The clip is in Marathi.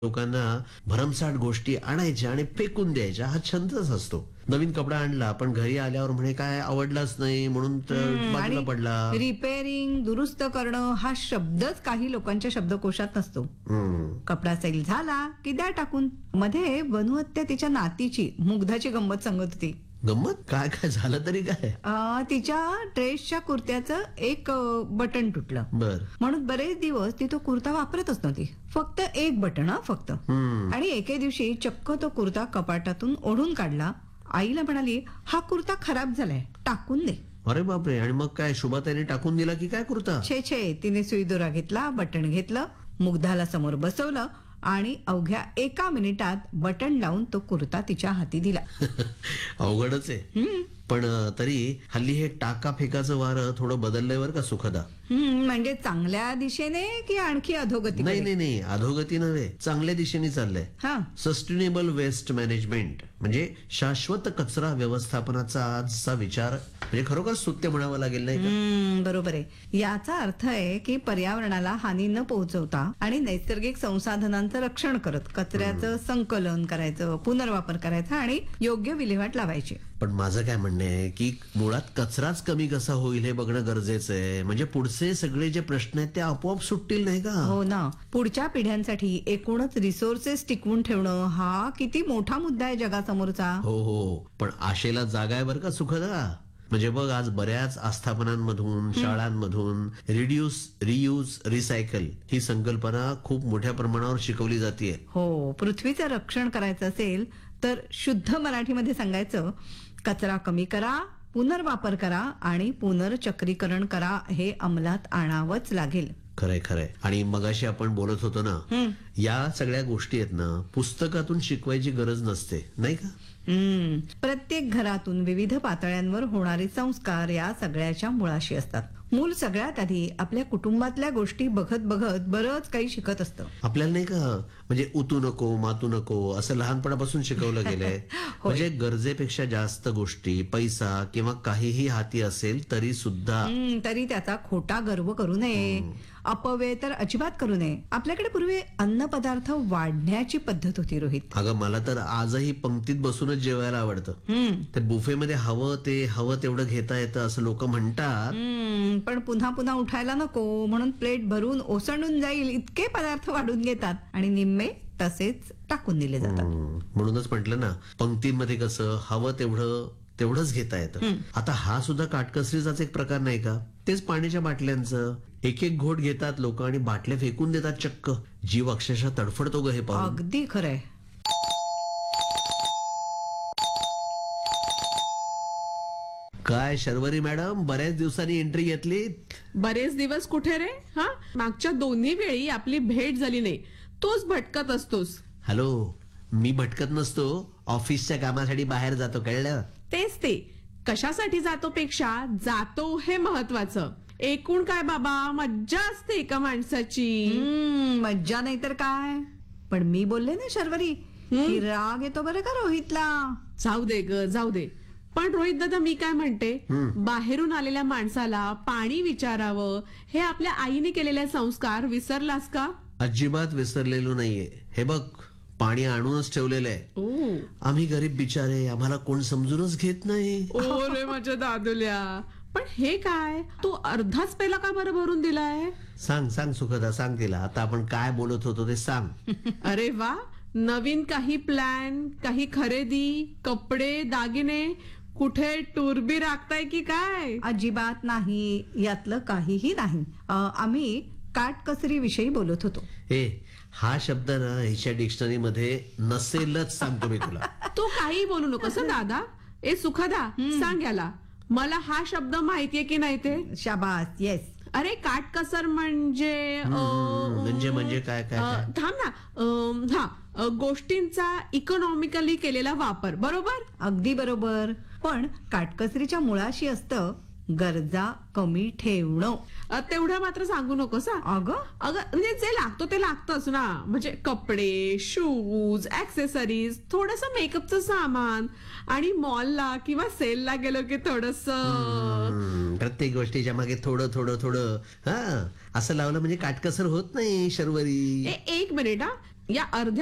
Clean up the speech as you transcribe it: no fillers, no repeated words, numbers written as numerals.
लोकांना भरमसाठ गोष्टी आणायच्या आणि फेकून द्यायच्या हा छंदच असतो. नवीन कपडा आणला पण घरी आल्यावर म्हणे काय आवडलाच नाही म्हणून तर बाजूला पडला. रिपेअरिंग, दुरुस्त करणं हा शब्दच काही लोकांच्या शब्दकोशात नसतो. कपडा सैल झाला की द्या टाकून. मध्ये बनवत्या तिच्या नातीची मुग्धाची गंमत सांगत होती. गंमत काय काय झालं तरी काय? तिच्या ड्रेसच्या कुर्त्याचं एक बटन तुटलं. बर. म्हणून बरेच दिवस ती तो कुर्ता वापरतच नव्हती. फक्त एक बटन फक्त. आणि एके दिवशी चक्क तो कुर्ता कपाटातून ओढून काढला. आईला म्हणाली, हा कुर्ता खराब झालाय, टाकून दे. अरे बापरे. आणि मग काय शुभाताईने टाकून दिला की काय कुर्ता? छे छे. तिने सुईदोरा घेतला, बटन घेतलं, मुग्धाला समोर बसवलं आणि अवघ्या 1 मिनिटात बटन लावून तो कुर्ता तिच्या हाती दिला. अवघडच आहे. पण तरी हल्ली हे टाका फेकाचं वारं थोडं बदललंय बरं का सुखदा. म्हणजे चांगल्या दिशेने की आणखी अधोगती? नाही, अधोगती नव्हे, चांगल्या दिशेने चाललंय. सस्टेनेबल वेस्ट मॅनेजमेंट म्हणजे शाश्वत कचरा व्यवस्थापनाचा आजचा विचार म्हणजे खरोखर स्तुत्य म्हणावं लागेल नाही का? बरोबर आहे. याचा अर्थ आहे की पर्यावरणाला हानी न पोहोचवता आणि नैसर्गिक संसाधनांचं रक्षण करत कचऱ्याचं संकलन करायचं, पुनर्वापर करायचा आणि योग्य विल्हेवाट लावायची. पण माझं काय म्हणणं आहे की मुळात कचराच कमी कसा होईल हे बघणं गरजेचं आहे. म्हणजे पुढचे सगळे जे प्रश्न आहेत ते आपोआप सुटतील नाही का? हो ना. पुढच्या पिढ्यांसाठी एकूणच रिसोर्सेस टिकवून ठेवणं हा किती मोठा मुद्दा आहे जगासमोरचा. हो. पण आशेला जागा आहे बरं का सुखदा. म्हणजे बघ आज बऱ्याच आस्थापनांमधून, शाळांमधून रिड्यूस, रियूज, रिसायकल ही संकल्पना खूप मोठ्या प्रमाणावर शिकवली जाते. हो. पृथ्वीचं रक्षण करायचं असेल तर शुद्ध मराठीमध्ये सांगायचं, कचरा कमी करा, पुनर्वापर करा आणि पुनर्चक्रीकरण करा. हे अंमलात आणावंच लागेल. खरंय. आणि मगाशी आपण बोलत होतो ना, या सगळ्या गोष्टी आहेत ना पुस्तकातून शिकवायची गरज नसते नाही का? प्रत्येक घरातून विविध पातळ्यांवर होणारे संस्कार या सगळ्याच्या मुळाशी असतात. मूल सगळ्यात आधी आपल्या कुटुंबातल्या गोष्टी बघत बघत बरंच काही शिकत असतं. आपल्याला नाही का म्हणजे उतू नको, मातू नको असं लहानपणापासून शिकवलं गेलंय. म्हणजे गरजेपेक्षा जास्त गोष्टी, पैसा किंवा काहीही हाती असेल तरी सुद्धा तरी त्याचा खोटा गर्व करू नये, अपव्यय तर अजिबात करू नये. आपल्याकडे पूर्वी अन्न पदार्थ वाढण्याची पद्धत होती रोहित. अगं मला तर आजही पंक्तीत बसूनच जेवायला आवडतं. ते बुफेमध्ये हवं तेवढं घेता येतं असं लोक म्हणतात. पण पुन्हा पुन्हा उठायला नको म्हणून प्लेट भरून ओसंडून जाईल इतके पदार्थ वाढून घेतात आणि निम्मे तसेच टाकून दिले जातात. म्हणूनच म्हटलं ना, पंक्तीमध्ये कसं हवं तेवढंच घेता येतं. आता हा सुद्धा काटकसरीचाच एक प्रकार नाही का? तेच पाण्याच्या बाटल्यांचं एक घोट घेतात लोक आणि बाटल्या फेकून देतात चक्क. जीव अक्षरशः तडफडतो ग हे पाहून. अगदी खरंय. काय शर्वरी मॅडम, बऱ्याच दिवसांनी एंट्री घेतली. बरेच दिवस कुठे रे? मागच्या दोन्ही वेळी आपली भेट झाली नाही. तोच भटकत असतोस. हॅलो, मी भटकत नसतो, ऑफिसच्या कामासाठी बाहेर जातो, कळलं? तेच ते. कशासाठी जातो पेक्षा जातो हे महत्वाचं. एकूण काय बाबा, मज्जा असते एका माणसाची. मज्जा नाही तर काय. पण मी बोलले ना शर्वरी, की राग येतो बरं का रोहितला. जाऊ दे ग, जाऊ दे. पण रोहित दादा, मी काय म्हणते, बाहेरून आलेल्या माणसाला पाणी विचारावं हे आपल्या आईने केलेले संस्कार विसरलास का? अजिबात विसरलेलो नाहीये. हे बघ, पाणी आणूनच ठेवलेलं आहे. आम्ही गरीब बिचारे, आम्हाला कोण समजूनच घेत नाही. ओ रे माझ्या दादुल्या. पण हे काय, तू अर्धाच पेला का बरं भरून दिलाय? सांग सुखदा, सांग तिला. आता आपण काय बोलत होतो ते सांग. अरे वा, नवीन काही प्लॅन, काही खरेदी, कपडे, दागिने, कुठे टूर बी राखताय की काय? अजिबात नाही, यातलं काहीही नाही. आम्ही काटकसरी विषयी बोलत होतो. हा शब्द ना हिच्या डिक्शनरी मध्ये नसेलच, सांगतो मी तुला. तू काही बोलू नकोस दादा. सुखदा, सांग याला, मला हा शब्द माहितीये की नाही ते? शाबास, येस. अरे काटकसर म्हणजे म्हणजे काय थांब ना. गोष्टींचा इकॉनॉमिकली केलेला वापर. बरोबर? अगदी बरोबर. पण काटकसरीच्या मुळाशी असतं गरजा कमी ठेवणं. तेवढं मात्र सांगू नकोस. अगं म्हणजे जे लागतो ते लागतंच ना. म्हणजे कपडे, शूज, ऍक्सेसरीज, थोडस मेकअपचं सामान आणि मॉलला किंवा सेलला गेलो की थोडस. प्रत्येक गोष्टीच्या मागे थोडं असं लावलं म्हणजे काटकसर होत नाही शर्वरी. एक मिनिट. या अर्ध्या